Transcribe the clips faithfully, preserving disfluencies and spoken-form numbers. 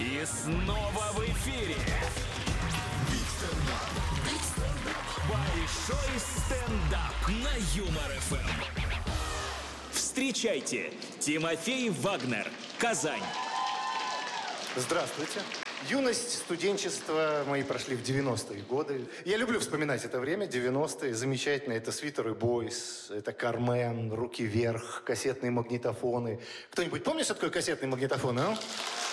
И снова в эфире большой стендап на Юмор эф эм. Встречайте, Тимофей Вагнер, Казань. Здравствуйте. Юность, студенчество мои прошли в девяностые годы. Я люблю вспоминать это время, девяностые. Замечательно. Это свитеры Бойс, это Кармен, руки вверх, кассетные магнитофоны. Кто-нибудь помнит, что такое кассетные магнитофоны, а?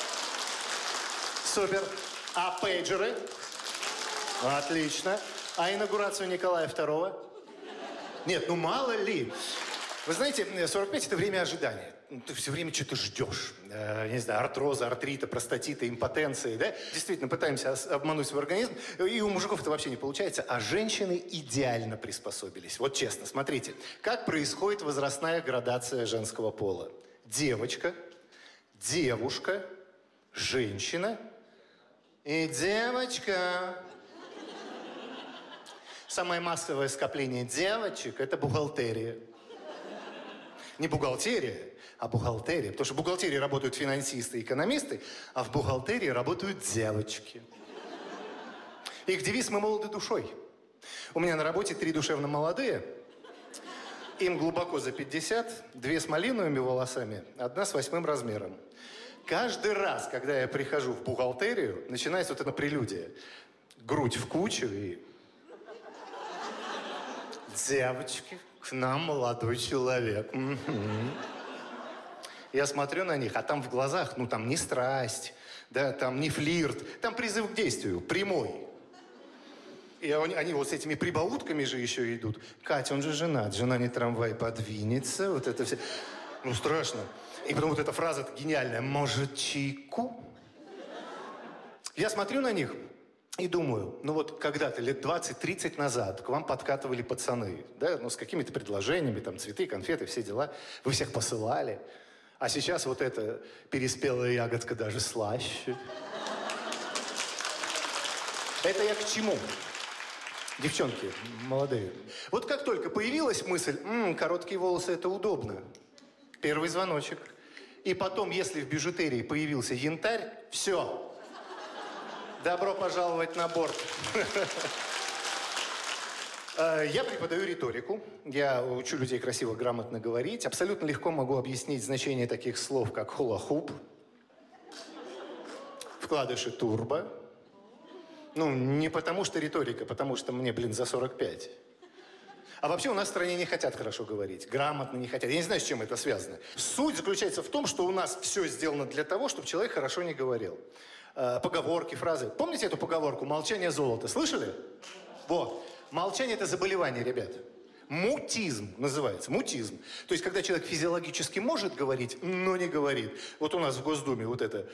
Супер. А пейджеры? Отлично. А инаугурацию Николая второго? Нет, ну мало ли. Вы знаете, сорок пять – это время ожидания. Ты все время что-то ждешь. Э, не знаю, артроза, артрита, простатита, импотенции, да? Действительно, пытаемся обмануть свой организм. И у мужиков это вообще не получается. А женщины идеально приспособились. Вот честно, смотрите. Как происходит возрастная градация женского пола? Девочка, девушка, женщина и девочка. Самое массовое скопление девочек – это бухгалтерия. Не бухгалтерия, а бухгалтерия. Потому что в бухгалтерии работают финансисты и экономисты, а в бухгалтерии работают девочки. Их девиз «Мы молоды душой». У меня на работе три душевно молодые. Им глубоко за пятьдесят, две с малиновыми волосами, одна с восьмым размером. Каждый раз, когда я прихожу в бухгалтерию, начинается вот эта прелюдия. Грудь в кучу и... Девочки, к нам молодой человек. Угу. Я смотрю на них, а там в глазах, ну там не страсть, да, там не флирт, там призыв к действию, прямой. И они, они вот с этими прибаутками же еще идут. Катя, он же женат, жена не трамвай подвинется, вот это все. Ну страшно. И потом вот эта фраза гениальная, может чайку? Я смотрю на них и думаю, ну вот когда-то, лет двадцать-тридцать назад к вам подкатывали пацаны, да, ну с какими-то предложениями, там цветы, конфеты, все дела. Вы всех посылали. А сейчас вот эта переспелая ягодка даже слаще. Это я к чему? Девчонки молодые. Вот как только появилась мысль, м-м, короткие волосы это удобно. Первый звоночек. И потом, если в бижутерии появился янтарь, все. Добро пожаловать на борт. Я преподаю риторику. Я учу людей красиво, грамотно говорить. Абсолютно легко могу объяснить значение таких слов, как хула-хуп, вкладыши турбо. Ну, не потому что риторика, потому что мне, блин, за сорок пять. А вообще у нас в стране не хотят хорошо говорить, грамотно не хотят. Я не знаю, с чем это связано. Суть заключается в том, что у нас все сделано для того, чтобы человек хорошо не говорил. Э, поговорки, фразы. Помните эту поговорку «молчание золото»? Слышали? Вот. Молчание – это заболевание, ребят. Мутизм называется, мутизм. То есть, когда человек физиологически может говорить, но не говорит. Вот у нас в Госдуме вот это...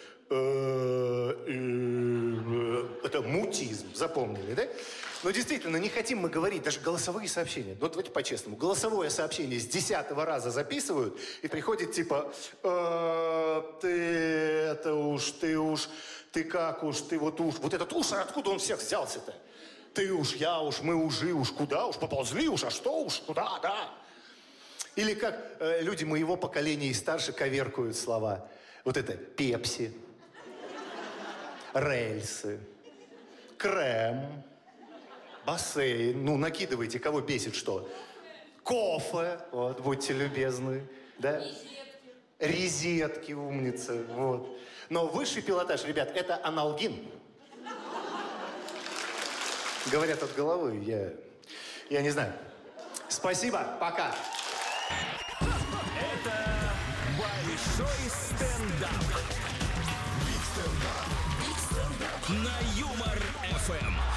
Это мутизм, запомнили, да? Но действительно, не хотим мы говорить, даже голосовые сообщения. Вот давайте по-честному. Голосовое сообщение с десятого раза записывают, и приходит типа, ты это уж, ты уж, ты как уж, ты вот уж. Вот этот уж, откуда он всех взялся-то? Ты уж, я уж, мы уже уж, куда уж, поползли уж, а что уж, куда, да. Или как э, люди моего поколения и старше коверкуют слова. Вот это пепси, рельсы, крем, бассейн. Ну, накидывайте, кого бесит что. Кофе, вот, будьте любезны. Да? Резетки. Резетки, умница, вот. Но высший пилотаж, ребят, это аналгин. Говорят от головы, я, я не знаю. Спасибо, пока. Это большой стендап. На Юмор эф эм.